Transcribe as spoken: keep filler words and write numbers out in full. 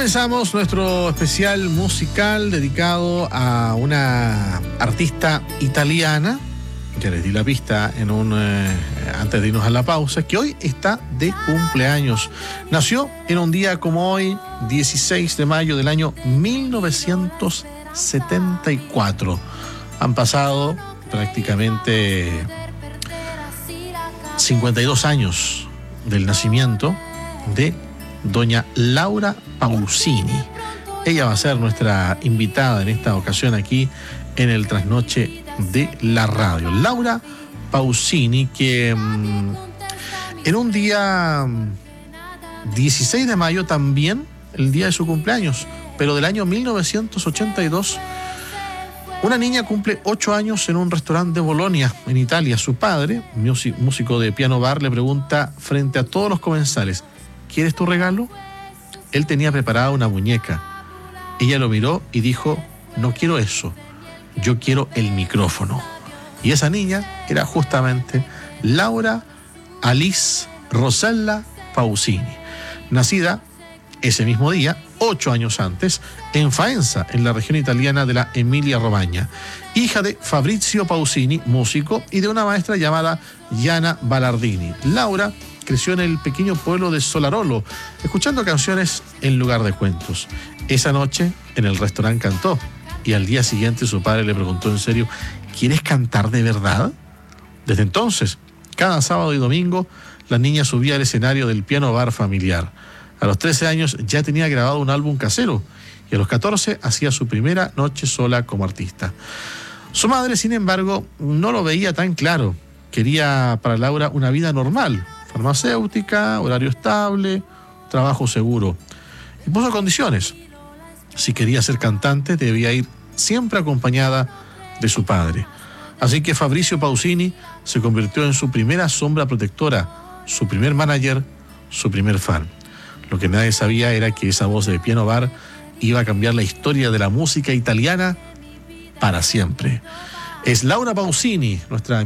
Comenzamos nuestro especial musical dedicado a una artista italiana. Ya les di la pista en un eh, antes de irnos a la pausa, que hoy está de cumpleaños. Nació en un día como hoy, dieciséis de mayo del año mil novecientos setenta y cuatro. Han pasado prácticamente cincuenta y dos años del nacimiento de doña Laura Pausini. Ella va a ser nuestra invitada en esta ocasión aquí en el Trasnoche de la Radio. Laura Pausini, que mmm, en un día dieciséis de mayo también, el día de su cumpleaños, pero del año mil novecientos ochenta y dos, una niña cumple ocho años en un restaurante de Bolonia, en Italia. Su padre, músico de piano bar, le pregunta frente a todos los comensales: ¿quieres tu regalo? Él tenía preparada una muñeca. Ella lo miró y dijo: no quiero eso, yo quiero el micrófono. Y esa niña era justamente Laura Alice Rosella Pausini, nacida ese mismo día, ocho años antes, en Faenza, en la región italiana de la Emilia-Romagna, hija de Fabrizio Pausini, músico, y de una maestra llamada Gianna Ballardini. Laura creció en el pequeño pueblo de Solarolo, escuchando canciones en lugar de cuentos. Esa noche en el restaurante cantó, y al día siguiente su padre le preguntó en serio: ¿quieres cantar de verdad? Desde entonces, cada sábado y domingo, la niña subía al escenario del piano bar familiar. A los trece años ya tenía grabado un álbum casero, y a los catorce hacía su primera noche sola como artista. Su madre, sin embargo, no lo veía tan claro. Quería para Laura una vida normal: farmacéutica, horario estable, trabajo seguro. Y puso condiciones. Si quería ser cantante, debía ir siempre acompañada de su padre. Así que Fabrizio Pausini se convirtió en su primera sombra protectora, su primer manager, su primer fan. Lo que nadie sabía era que esa voz de piano bar iba a cambiar la historia de la música italiana para siempre. Es Laura Pausini, nuestra